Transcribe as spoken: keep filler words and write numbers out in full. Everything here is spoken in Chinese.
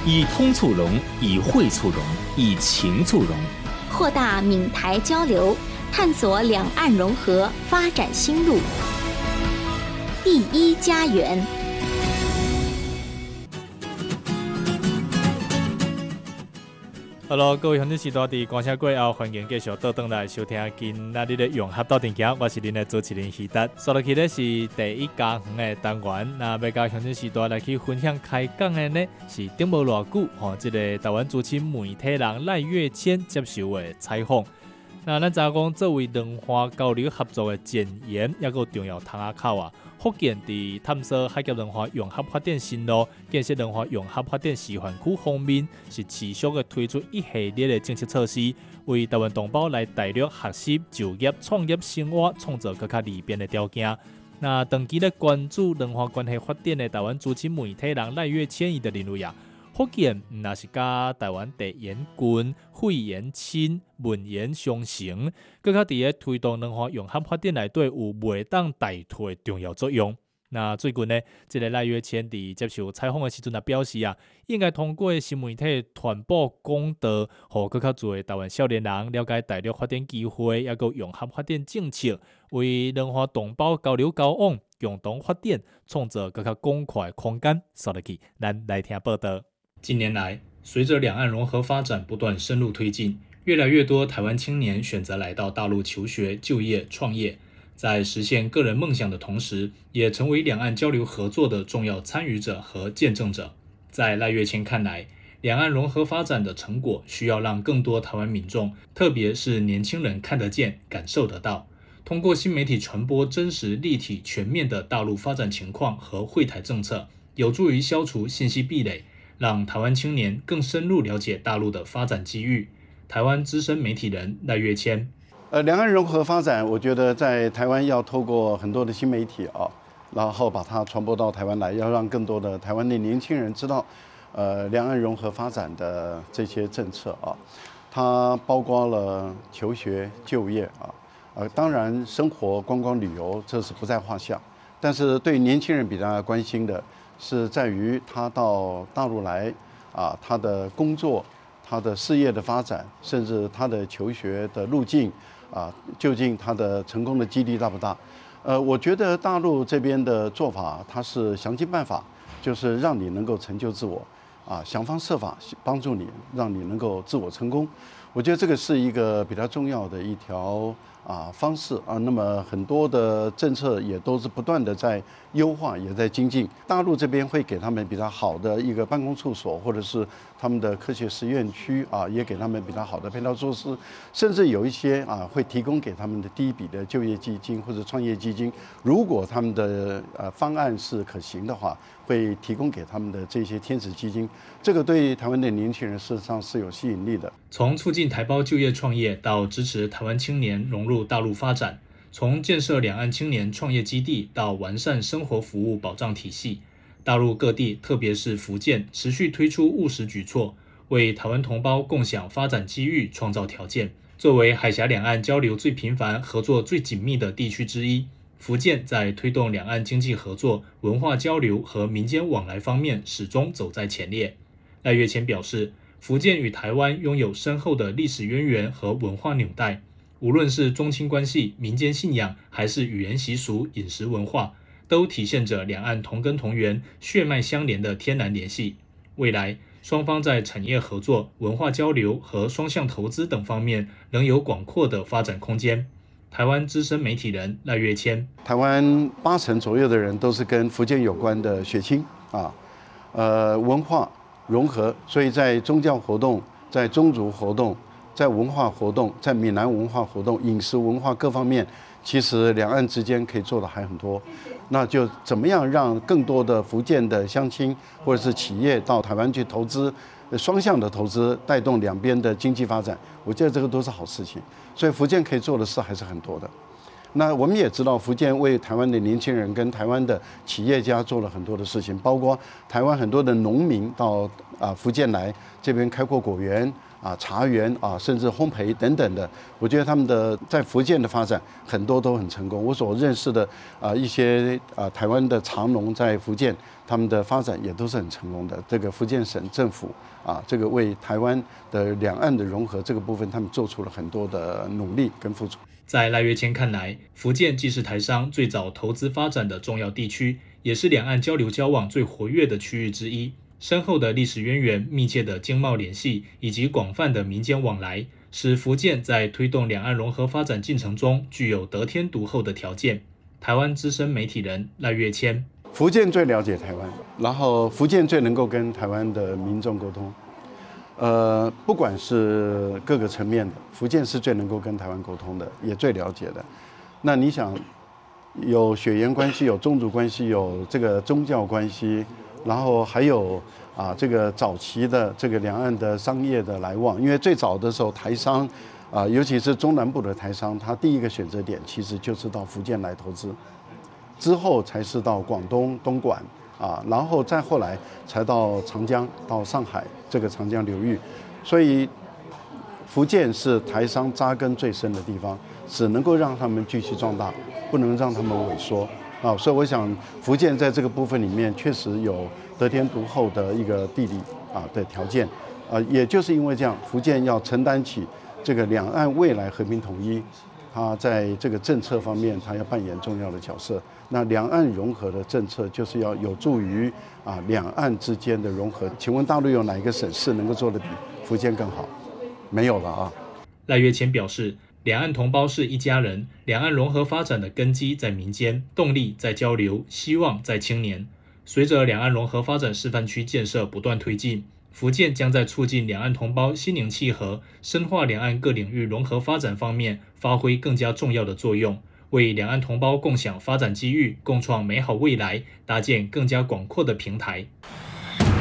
以通促融，以会促融，以情促融， 扩大闽台交流，探索两岸融合发展新路。第一家园。 Hello， 各位乡亲时代伫观声过后，欢迎继续倒转来收听今仔日的融合到电行，我是恁的主持人希达。说落去呢是第一家园的单元，那要甲乡亲时代来去分享开讲的呢是顶无偌久，吼，这个台湾资深媒体人赖月谦接受的采访。那咱知影讲，作为两岸交流合作的前沿，也有重要窗仔口啊。福建伫探索海峡两岸融合发展新路、建设两岸融合发展示范区方面，是持续的推出一系列的政策措施，为台湾同胞来大陆学习、就业、创业、生活创造更加利便的条件。那长期咧关注两岸关系发展的台湾资深媒体人赖月谦伊的认为啊。福建若是甲台湾地缘近、肺炎亲、文言相成，更加伫咧推动两岸融合发展内底有袂当代替的重要作用。那最近呢，这个赖月谦伫接受采访的时阵也表示啊，应该通过新媒体传播公道，互更较侪的台湾少年人了解大陆发展机会，也有融合发展政策，为两岸同胞交流交往、共同发展创造更较广阔的空间。说落去，咱来听报道。 近年来，随着两岸融合发展不断深入推进，越来越多台湾青年选择来到大陆求学、就业、创业，在实现个人梦想的同时，也成为两岸交流合作的重要参与者和见证者。在赖月谦看来，两岸融合发展的成果需要让更多台湾民众，特别是年轻人看得见、感受得到。通过新媒体传播真实、立体、全面的大陆发展情况和惠台政策，有助于消除信息壁垒，让台湾青年更深入了解大陆的发展机遇。台湾资深媒体人赖月谦， 呃，两岸融合发展，我觉得在台湾要透过很多的新媒体啊，然后把它传播到台湾来，要让更多的台湾的年轻人知道，呃，两岸融合发展的这些政策啊，它包括了求学、就业啊，呃，当然生活、观光旅游这是不在话下，但是对年轻人比较关心的是在于他到大陆来啊，他的工作、他的事业的发展，甚至他的求学的路径啊，究竟他的成功的几率大不大？呃，我觉得大陆这边的做法，它是想尽办法，就是让你能够成就自我，啊，想方设法帮助你，让你能够自我成功。我觉得这个是一个比较重要的一条啊方式啊。那么很多的政策也都是不断的在优化，也在精进。大陆这边会给他们比较好的一个办公处所，或者是他们的科学实验区啊，也给他们比较好的配套措施，甚至有一些啊会提供给他们的第一笔的就业基金或者创业基金。如果他们的呃方案是可行的话，会提供给他们的这些天使基金。这个对台湾的年轻人事实上是有吸引力的。 从促进台胞就业创业到支持台湾青年融入大陆发展，从建设两岸青年创业基地到完善生活服务保障体系，大陆各地特别是福建持续推出务实举措，为台湾同胞共享发展机遇创造条件。作为海峡两岸交流最频繁、合作最紧密的地区之一，福建在推动两岸经济合作、文化交流和民间往来方面始终走在前列。赖月谦表示，福建与台湾拥有深厚的历史渊源和文化纽带，无论是宗亲关系、民间信仰，还是语言习俗、饮食文化，都体现着两岸同根同源、血脉相连的天然联系。未来，双方在产业合作、文化交流和双向投资等方面仍有广阔的发展空间。台湾资深媒体人赖月谦， 台湾八成左右的人都是跟福建有关的血亲啊，呃，文化融合，所以在宗教活动、在宗族活动、在文化活动、在闽南文化活动、饮食文化各方面，其实两岸之间可以做的还很多。那就怎么样让更多的福建的乡亲或者是企业到台湾去投资，双向的投资，带动两边的经济发展，我觉得这个都是好事情。所以福建可以做的事还是很多的。 那我们也知道，福建为台湾的年轻人跟台湾的企业家做了很多的事情，包括台湾很多的农民到啊福建来这边开阔果园啊、茶园啊，甚至烘焙等等的。我觉得他们的在福建的发展很多都很成功。我所认识的啊一些啊台湾的茶农在福建，他们的发展也都是很成功的。这个福建省政府啊，这个为台湾的两岸的融合这个部分，他们做出了很多的努力跟付出。 在赖岳谦看来，福建既是台商最早投资发展的重要地区，也是两岸交流交往最活跃的区域之一。深厚的历史渊源、密切的经贸联系以及广泛的民间往来，使福建在推动两岸融合发展进程中具有得天独厚的条件。台湾资深媒体人赖岳谦： 福建最了解台湾，然后福建最能够跟台湾的民众沟通。呃，不管是各个层面的，福建是最能够跟台湾沟通的，也最了解的。那你想，有血缘关系，有宗族关系，有这个宗教关系，然后还有啊这个早期的这个两岸的商业的来往。因为最早的时候，台商啊，尤其是中南部的台商，他第一个选择点其实就是到福建来投资，之后才是到广东、东莞。啊，然后再后来才到长江、到上海这个长江流域，所以福建是台商扎根最深的地方，只能够让他们继续壮大，不能让他们萎缩啊。所以我想，福建在这个部分里面确实有得天独厚的一个地理啊的条件啊，也就是因为这样，福建要承担起这个两岸未来和平统一。它在这个政策方面，它要扮演重要的角色。那两岸融合的政策，就是要有助于啊两岸之间的融合。请问大陆有哪一个省市能够做得比福建更好？没有了啊。 赖岳谦表示，两岸同胞是一家人，两岸融合发展的根基在民间，动力在交流，希望在青年。随着两岸融合发展示范区建设不断推进，福建将在促进两岸同胞心灵契合、深化两岸各领域融合发展方面发挥更加重要的作用，为两岸同胞共享发展机遇、共创美好未来搭建更加广阔的平台。